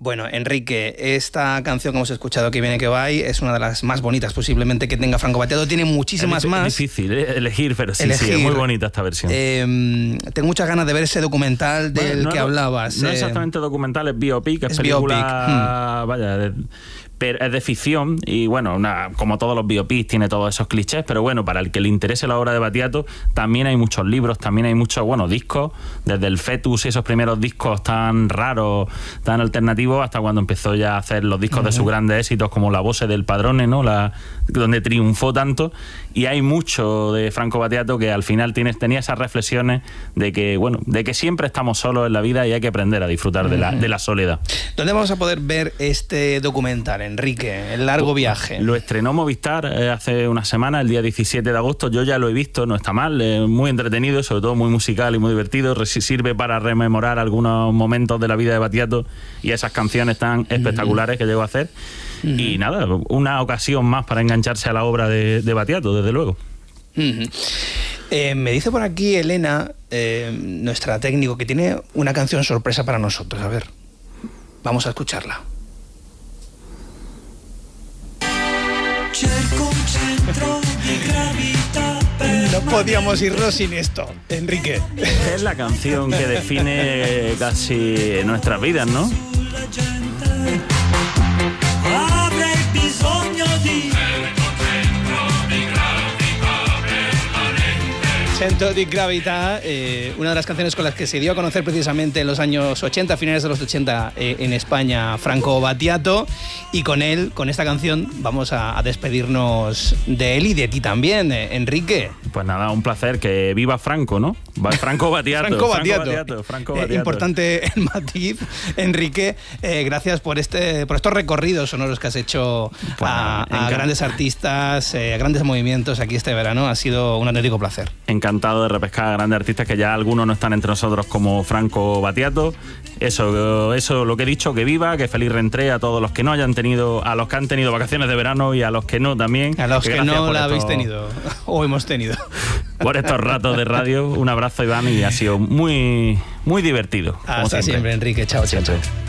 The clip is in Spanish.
Bueno, Enrique, esta canción que hemos escuchado, Que viene que va, es una de las más bonitas posiblemente que tenga Franco Battiato. Tiene muchísimas más. Es difícil elegir, pero sí, es muy bonita esta versión. Tengo muchas ganas de ver ese documental del que hablabas. No exactamente documental, es biopic, es película, vaya, pero es de ficción y bueno, como todos los biopics tiene todos esos clichés, pero bueno, para el que le interese la obra de Battiato también hay muchos libros, también hay muchos discos, desde el Fetus y esos primeros discos tan raros, tan alternativos, hasta cuando empezó ya a hacer los discos de sus grandes éxitos como La Voce del Padrone, ¿no? Donde triunfó tanto, y hay mucho de Franco Battiato que al final tenía esas reflexiones de que siempre estamos solos en la vida y hay que aprender a disfrutar de la soledad. ¿Dónde vamos a poder ver este documental, Enrique, El largo viaje? Lo estrenó Movistar hace una semana, el día 17 de agosto. Yo ya lo he visto, no está mal, muy entretenido, sobre todo muy musical y muy divertido. Sirve para rememorar algunos momentos de la vida de Battiato y esas canciones tan espectaculares que llegó a hacer. Y nada, una ocasión más para engancharse a la obra de Battiato, desde luego. Me dice por aquí Elena, nuestra técnico, que tiene una canción sorpresa para nosotros. A ver, vamos a escucharla. No podíamos irnos sin esto, Enrique. Es la canción que define casi nuestras vidas, ¿no? Cento di Gravità, una de las canciones con las que se dio a conocer precisamente en los años 80, finales de los 80 en España, Franco Battiato, y con él, con esta canción, vamos a despedirnos de él y de ti también, Enrique. Pues nada, un placer, que viva Franco, ¿no? Franco Battiato. Franco Battiato. Importante el matiz, Enrique. Gracias por estos recorridos sonoros que has hecho a grandes artistas, a grandes movimientos aquí este verano. Ha sido un auténtico placer. Encantado de repescar a grandes artistas que ya algunos no están entre nosotros, como Franco Battiato. Eso lo que he dicho, que viva, que feliz reentré a todos los que no hayan tenido, a los que han tenido vacaciones de verano y a los que no también. A los que no la habéis tenido o hemos tenido. Por estos ratos de radio. Un abrazo, Iván, y ha sido muy, muy divertido. Hasta siempre, Enrique. Chao, chao.